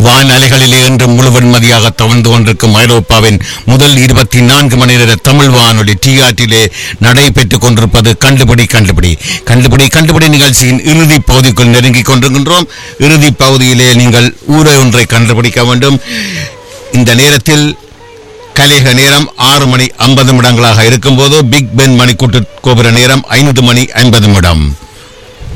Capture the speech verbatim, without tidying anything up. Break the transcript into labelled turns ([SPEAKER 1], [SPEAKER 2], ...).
[SPEAKER 1] வானலைகளிலே என்று முழுவன்மதியாக தவழ்ந்து கொண்டிருக்கும் ஐரோப்பாவின் முதல் இருபத்தி நான்கு மணி நேர தமிழ் வானொலி டிஆர்டியிலே நடைபெற்றுக் கொண்டிருப்பது கண்டுபிடி கண்டுபிடி கண்டுபிடி கண்டுபிடி நிகழ்ச்சியின் இறுதி பகுதிக்குள் நெருங்கிக் கொண்டிருக்கின்றோம். இறுதி பகுதியிலே நீங்கள் ஊரை ஒன்றை கண்டுபிடிக்க வேண்டும். இந்த நேரத்தில் கலிக நேரம் ஆறு மணி ஐம்பது நிமிடங்களாக இருக்கும் போது பிக் பென் மணிக்கூட்டு கோபுர நேரம் ஐந்து மணி ஐம்பது நிமிடம்.